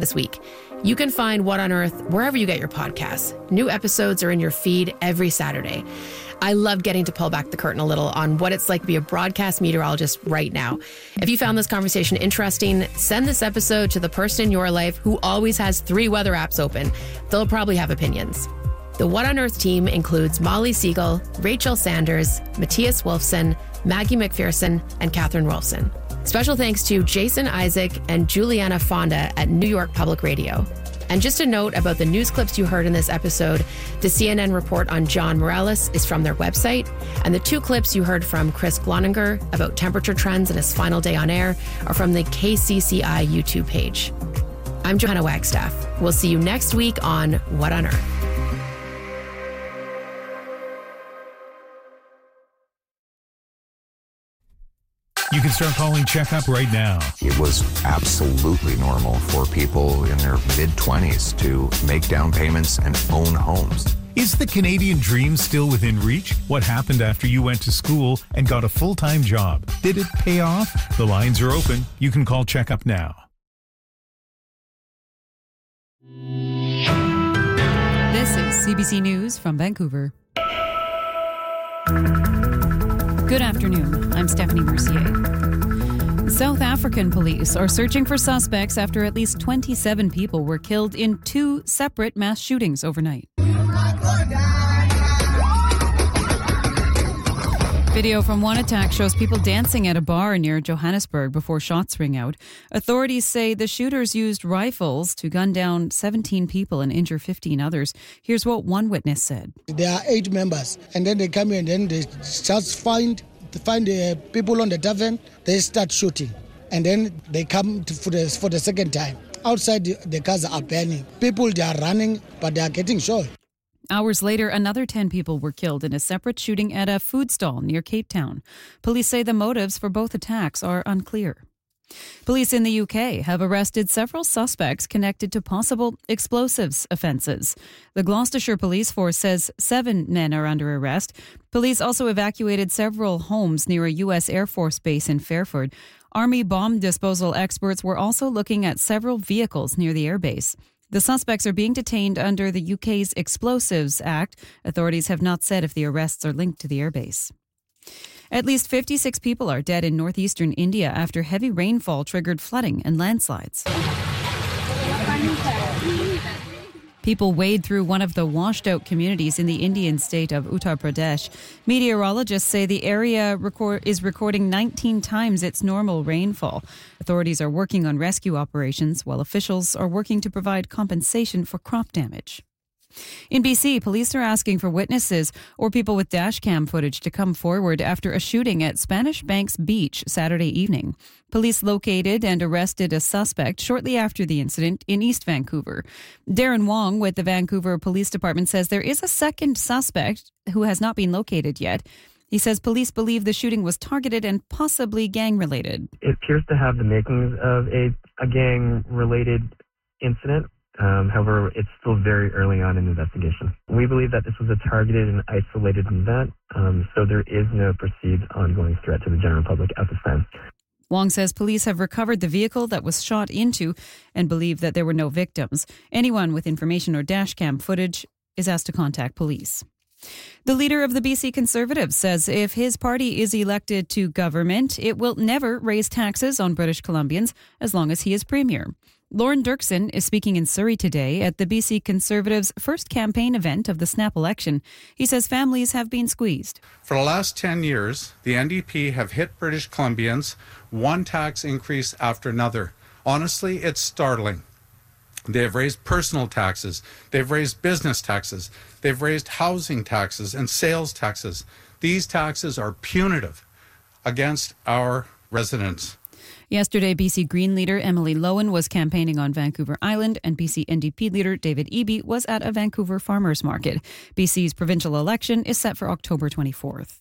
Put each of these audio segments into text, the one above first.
this week. You can find What on Earth wherever you get your podcasts. New episodes are in your feed every Saturday. I loved getting to pull back the curtain a little on what it's like to be a broadcast meteorologist right now. If you found this conversation interesting, send this episode to the person in your life who always has 3 weather apps open. They'll probably have opinions. The What on Earth team includes Molly Siegel, Rachel Sanders, Matthias Wolfson, Maggie McPherson, and Catherine Rolfson. Special thanks to Jason Isaac and Juliana Fonda at New York Public Radio. And just a note about the news clips you heard in this episode, the CNN report on John Morales is from their website, and the 2 clips you heard from Chris Gloninger about temperature trends in his final day on air are from the KCCI YouTube page. I'm Johanna Wagstaff. We'll see you next week on What on Earth. You can start calling Checkup right now. It was absolutely normal for people in their mid-20s to make down payments and own homes. Is the Canadian dream still within reach? What happened after you went to school and got a full-time job? Did it pay off? The lines are open. You can call Checkup now. This is CBC News from Vancouver. Good afternoon. I'm Stephanie Mercier. South African police are searching for suspects after at least 27 people were killed in 2 separate mass shootings overnight. Video from one attack shows people dancing at a bar near Johannesburg before shots ring out. Authorities say the shooters used rifles to gun down 17 people and injure 15 others. Here's what one witness said. There are 8 members, and then they come in and then they just find people on the tavern, they start shooting. And then they come for the second time. Outside, the cars are burning. People, they are running, but they are getting shot. Hours later, another 10 people were killed in a separate shooting at a food stall near Cape Town. Police say the motives for both attacks are unclear. Police in the UK have arrested several suspects connected to possible explosives offences. The Gloucestershire Police Force says 7 men are under arrest. Police also evacuated several homes near a US Air Force base in Fairford. Army bomb disposal experts were also looking at several vehicles near the airbase. The suspects are being detained under the UK's Explosives Act. Authorities have not said if the arrests are linked to the airbase. At least 56 people are dead in northeastern India after heavy rainfall triggered flooding and landslides. People wade through one of the washed-out communities in the Indian state of Uttar Pradesh. Meteorologists say the area is recording 19 times its normal rainfall. Authorities are working on rescue operations, while officials are working to provide compensation for crop damage. In BC, police are asking for witnesses or people with dashcam footage to come forward after a shooting at Spanish Banks Beach Saturday evening. Police located and arrested a suspect shortly after the incident in East Vancouver. Darren Wong with the Vancouver Police Department says there is a second suspect who has not been located yet. He says police believe the shooting was targeted and possibly gang-related. It appears to have the makings of a gang-related incident. However, it's still very early on in the investigation. We believe that this was a targeted and isolated event, so there is no perceived ongoing threat to the general public at this time. Wong says police have recovered the vehicle that was shot into and believe that there were no victims. Anyone with information or dashcam footage is asked to contact police. The leader of the BC Conservatives says if his party is elected to government, it will never raise taxes on British Columbians as long as he is Premier. Lauren Dirksen is speaking in Surrey today at the BC Conservatives' first campaign event of the snap election. He says families have been squeezed. For the last 10 years, the NDP have hit British Columbians one tax increase after another. Honestly, it's startling. They have raised personal taxes. They've raised business taxes. They've raised housing taxes and sales taxes. These taxes are punitive against our residents. Yesterday, BC Green leader Emily Lowen was campaigning on Vancouver Island, and BC NDP leader David Eby was at a Vancouver farmers market. BC's provincial election is set for October 24th.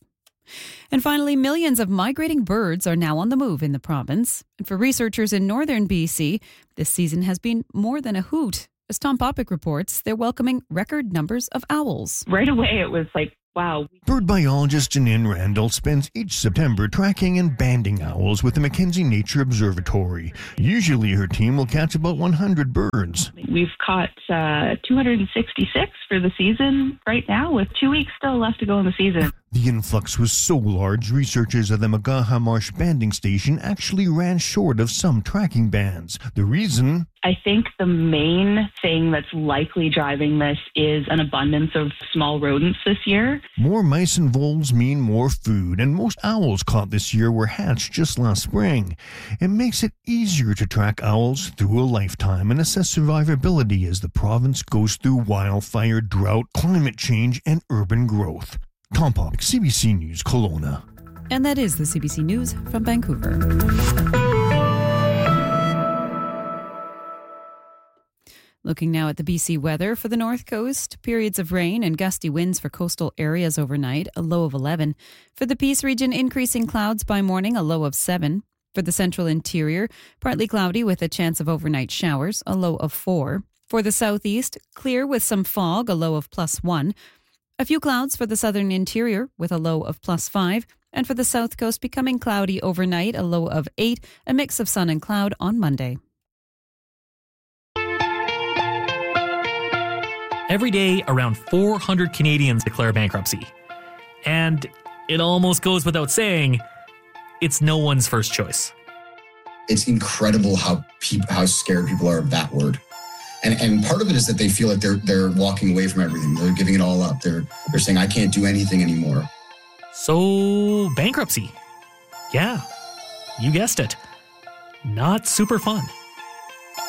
And finally, millions of migrating birds are now on the move in the province. And for researchers in northern BC, this season has been more than a hoot. As Tom Popick reports, they're welcoming record numbers of owls. Right away, it was like wow. Bird biologist Janine Randall spends each September tracking and banding owls with the Mackenzie Nature Observatory. Usually her team will catch about 100 birds. We've caught 266 for the season right now, with 2 weeks still left to go in the season. The influx was so large, researchers at the Magaha Marsh Banding Station actually ran short of some tracking bands. The reason? I think the main thing that's likely driving this is an abundance of small rodents this year. More mice and voles mean more food, and most owls caught this year were hatched just last spring. It makes it easier to track owls through a lifetime and assess survivability as the province goes through wildfire, drought, climate change, and urban growth. Tom Popp, CBC News, Kelowna. And that is the CBC News from Vancouver. Looking now at the BC weather for the North Coast, periods of rain and gusty winds for coastal areas overnight, a low of 11. For the Peace region, increasing clouds by morning, a low of 7. For the central interior, partly cloudy with a chance of overnight showers, a low of 4. For the southeast, clear with some fog, a low of +1. A few clouds for the southern interior with a low of +5. And for the south coast, becoming cloudy overnight, a low of 8, a mix of sun and cloud on Monday. Every day, around 400 Canadians declare bankruptcy. And it almost goes without saying, it's no one's first choice. It's incredible how scared people are of that word. And part of it is that they feel like they're walking away from everything. They're giving it all up. They're saying, I can't do anything anymore. So, bankruptcy. Yeah, you guessed it. Not super fun.